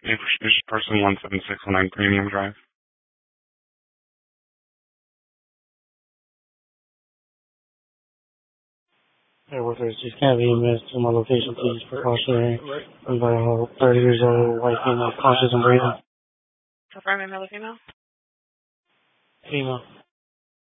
Introduce person 17619 Premium Drive. Hey, workers, just can't be missed to my location, please. Precautionary. I'm about 30 years old, white female, conscious and breathing. Confirming male or female? Female.